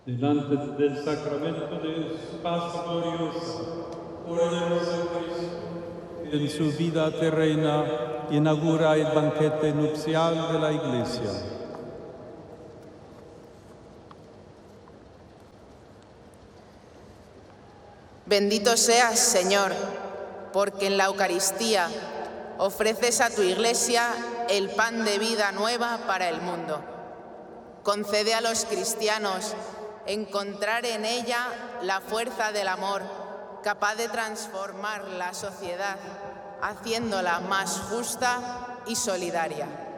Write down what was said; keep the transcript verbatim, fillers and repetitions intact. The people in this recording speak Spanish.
delante del sacramento de su paz gloriosa, oremos a Cristo. En su vida terrena, inaugura el banquete nupcial de la Iglesia. Bendito seas, Señor, porque en la Eucaristía ofreces a tu Iglesia el pan de vida nueva para el mundo. Concede a los cristianos encontrar en ella la fuerza del amor, capaz de transformar la sociedad, haciéndola más justa y solidaria.